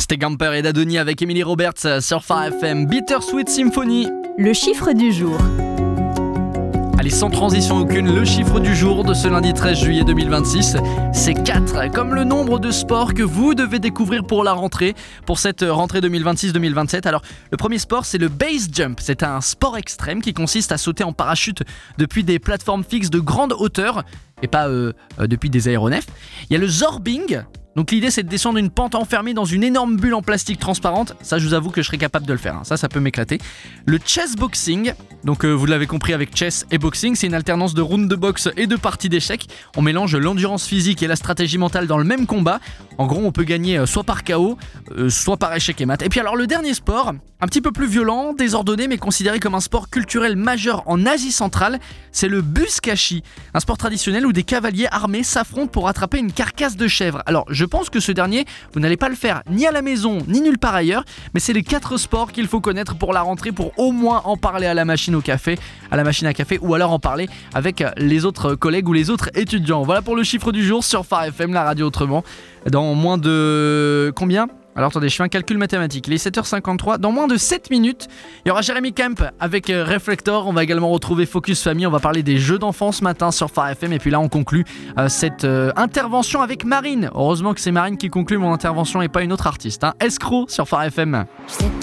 C'était Gamper et Dadoni avec Emily Roberts sur Phare FM. Bittersweet Symphony. Le chiffre du jour. Allez, sans transition aucune, le chiffre du jour de ce lundi 13 juillet 2026, c'est 4, comme le nombre de sports que vous devez découvrir pour la rentrée, pour cette rentrée 2026-2027. Alors, le premier sport, c'est le base jump. C'est un sport extrême qui consiste à sauter en parachute depuis des plateformes fixes de grande hauteur et pas depuis des aéronefs. Il y a le zorbing. Donc l'idée, c'est de descendre une pente enfermée dans une énorme bulle en plastique transparente. Ça, je vous avoue que je serais capable de le faire. Ça peut m'éclater. Le chess boxing. Donc vous l'avez compris, avec chess et boxing, c'est une alternance de rounds de boxe et de parties d'échecs. On mélange l'endurance physique et la stratégie mentale dans le même combat. En gros, on peut gagner soit par KO, soit par échec et mat. Et puis alors, le dernier sport, un petit peu plus violent, désordonné, mais considéré comme un sport culturel majeur en Asie centrale, c'est le buzkashi. Un sport traditionnel où des cavaliers armés s'affrontent pour attraper une carcasse de chèvre. Alors, je pense que ce dernier, vous n'allez pas le faire ni à la maison, ni nulle part ailleurs, mais c'est les 4 sports qu'il faut connaître pour la rentrée, pour au moins en parler à la machine à café, ou alors en parler avec les autres collègues ou les autres étudiants. Voilà pour le chiffre du jour sur Phare FM, la radio autrement. Dans moins de... combien ? Alors attendez, je fais un calcul mathématique. Il est 7h53. Dans moins de 7 minutes, il y aura Jérémy Kemp avec Reflector. On va également retrouver Focus Family. On va parler des jeux d'enfants ce matin sur Phare FM. Et puis là, on conclut cette intervention avec Marine. Heureusement que c'est Marine qui conclut mon intervention et pas une autre artiste. Escroc sur Phare FM.